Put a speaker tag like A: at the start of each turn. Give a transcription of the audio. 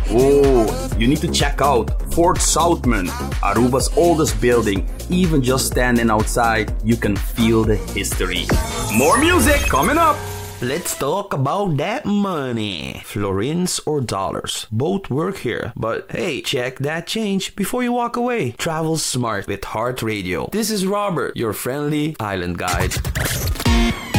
A: Oh, you need to check out Fort Southman, Aruba's oldest building. Even just standing outside, you can feel the history. More music coming up!
B: Let's talk about that money. Florins or dollars, both work here. But hey, check that change before you walk away. Travel smart with Heart Radio. This is Robert, your friendly island guide.